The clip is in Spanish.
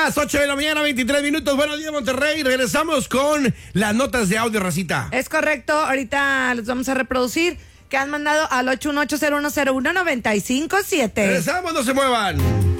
las 8 de la mañana, 23 minutos. Buenos días, Monterrey. Regresamos con las notas de audio, racita. Es correcto. Ahorita los vamos a reproducir, que han mandado al 818010195.7. Regresamos, no se muevan.